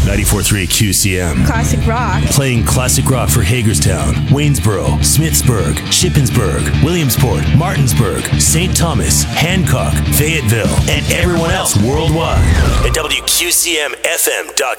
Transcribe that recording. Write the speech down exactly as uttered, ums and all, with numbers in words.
ninety-four point three Q C M. Classic rock. Playing classic rock for Hagerstown, Waynesboro, Smithsburg, Shippensburg, Williamsport, Martinsburg, Saint Thomas, Hancock, Fayetteville, and everyone else worldwide at W Q C M F M dot com.